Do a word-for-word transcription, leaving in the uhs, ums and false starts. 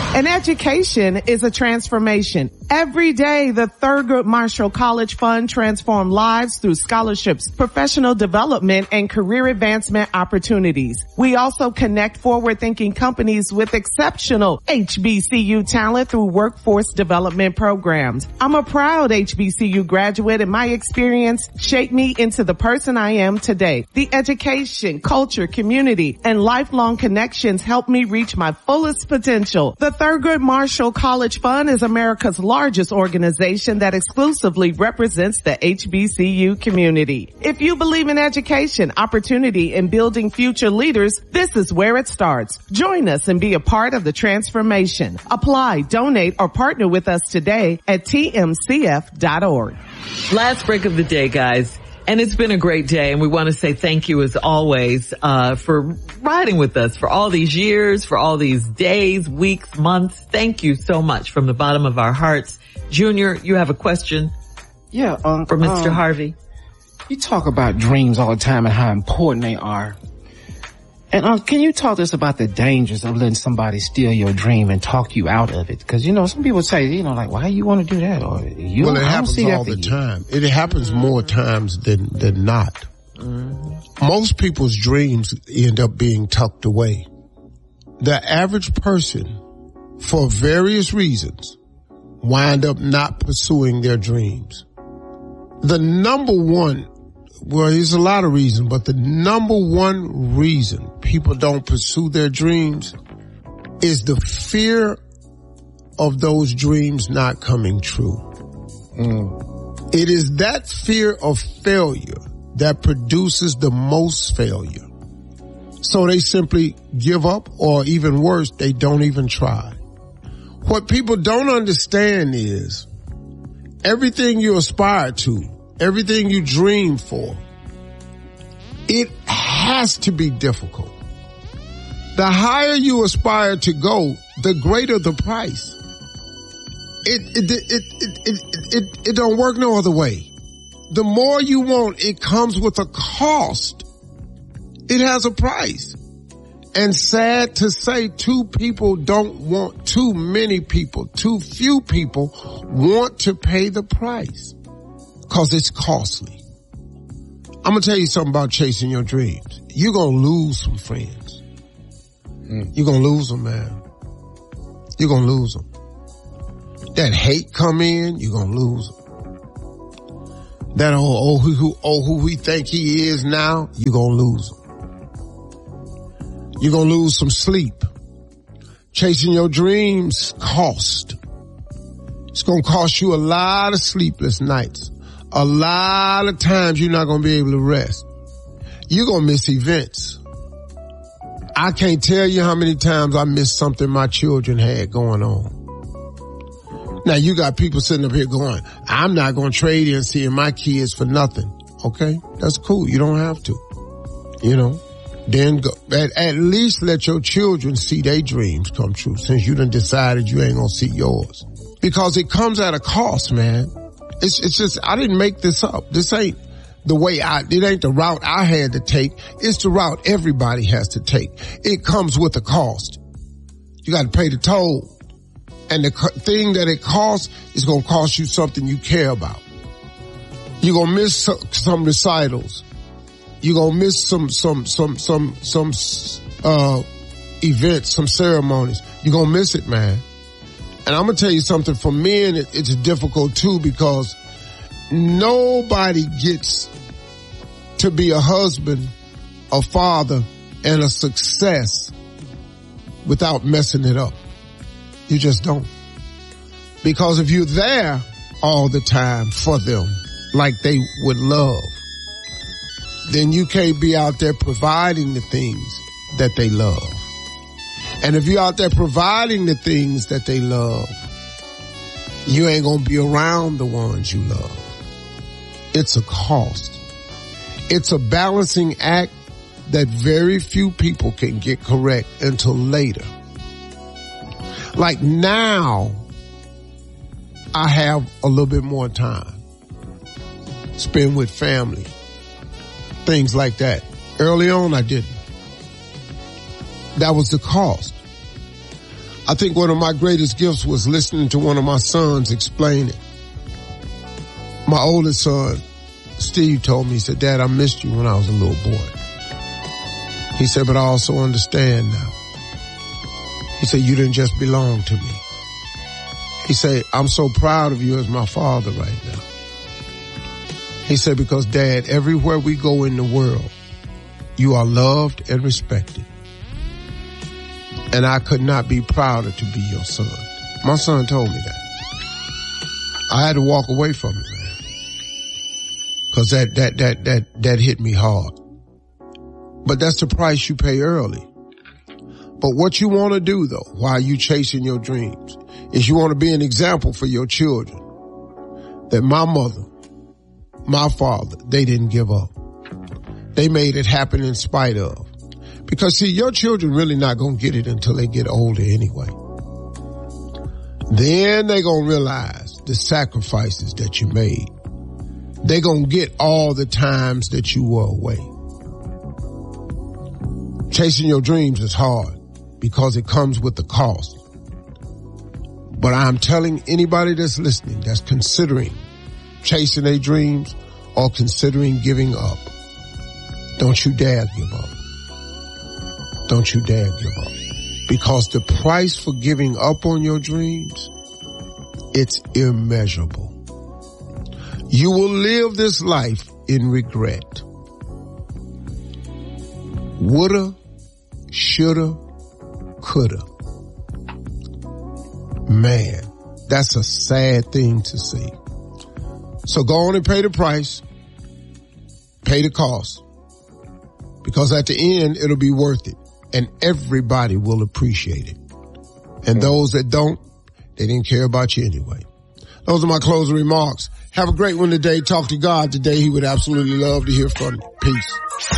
An education is a transformation. Every day, the Thurgood Marshall College Fund transforms lives through scholarships, professional development, and career advancement opportunities. We also connect forward-thinking companies with exceptional H B C U talent through workforce development programs. I'm a proud H B C U graduate, and my experience shaped me into the person I am today. The education, culture, community, and lifelong connections helped me reach my fullest potential. The Thurgood Marshall College Fund is America's largest organization that exclusively represents the H B C U community. If you believe in education, opportunity, and building future leaders, this is where it starts. Join us and be a part of the transformation. Apply, donate, or partner with us today at T M C F dot org. Last break of the day, guys. And it's been a great day, and we want to say thank you as always uh for riding with us for all these years, for all these days, weeks, months. Thank you so much from the bottom of our hearts. Junior, you have a question? Yeah, um, for Mister Um, Harvey. You talk about dreams all the time and how important they are. And uh, can you talk to us about the dangers of letting somebody steal your dream and talk you out of it? Because, you know, some people say, you know, like, why you want to do that? Or you well, it I don't happens see all that the you. time. It happens more times than, than not. Mm-hmm. Most people's dreams end up being tucked away. The average person, for various reasons, wind up not pursuing their dreams. The number one, well, there's a lot of reasons, but the number one reason people don't pursue their dreams is the fear of those dreams not coming true. Mm. It is that fear of failure that produces the most failure. So they simply give up, or even worse, they don't even try. What people don't understand is everything you aspire to, everything you dream for, it has to be difficult. The higher you aspire to go, the greater the price. It, it, it, it, it, it, it, it don't work no other way. The more you want, it comes with a cost. It has a price. And sad to say, too people don't want, too many people, too few people want to pay the price. Cause it's costly. I'm gonna tell you something about chasing your dreams. You're gonna lose some friends. Mm. You're gonna lose them, man. You're gonna lose them. That hate come in, you're gonna lose them. That oh, oh, who, who, oh, who we think he is now, you're gonna lose him. You're gonna lose some sleep. Chasing your dreams cost. It's gonna cost you a lot of sleepless nights. A lot of times you're not gonna be able to rest. You're gonna miss events. I can't tell you how many times I missed something my children had going on. Now you got people sitting up here going, I'm not going to trade in seeing my kids for nothing. Okay, that's cool. You don't have to. You know, then go, at, at least let your children see their dreams come true, since you done decided you ain't going to see yours. Because it comes at a cost, man. It's, it's just, I didn't make this up. This ain't the way I, it ain't the route I had to take. It's the route everybody has to take. It comes with a cost. You got to pay the toll. And the thing that it costs is going to cost you something you care about. You're going to miss some, some recitals. You're going to miss some, some, some, some, some, uh, events, some ceremonies. You're going to miss it, man. And I'm going to tell you something, for men, it, it's difficult too, because nobody gets to be a husband, a father, and a success without messing it up. You just don't. Because if you're there all the time for them, like they would love, then you can't be out there providing the things that they love. And if you're out there providing the things that they love, you ain't gonna be around the ones you love. It's a cost. It's a balancing act that very few people can get correct until later. Like now, I have a little bit more time. Spend with family. Things like that. Early on, I didn't. That was the cost. I think one of my greatest gifts was listening to one of my sons explain it. My oldest son, Steve, told me, he said, Dad, I missed you when I was a little boy. He said, but I also understand now. He said, you didn't just belong to me. He said, I'm so proud of you as my father right now. He said, because Dad, everywhere we go in the world, you are loved and respected. And I could not be prouder to be your son. My son told me that. I had to walk away from it, man. Cause that, that, that, that, that hit me hard. But that's the price you pay early. But what you want to do though, while you chasing your dreams, is you want to be an example for your children. That my mother, my father, they didn't give up. They made it happen in spite of. Because see, your children really not going to get it until they get older anyway. Then they going to realize the sacrifices that you made. They going to get all the times that you were away. Chasing your dreams is hard because it comes with the cost. But I'm telling anybody that's listening, that's considering chasing their dreams or considering giving up, don't you dare give up. Don't you dare give up. Because the price for giving up on your dreams, it's immeasurable. You will live this life in regret. Woulda, shoulda, coulda. Man, that's a sad thing to see. So go on and pay the price. Pay the cost. Because at the end, it'll be worth it. And everybody will appreciate it. And those that don't, they didn't care about you anyway. Those are my closing remarks. Have a great one today. Talk to God today. He would absolutely love to hear from you. Peace.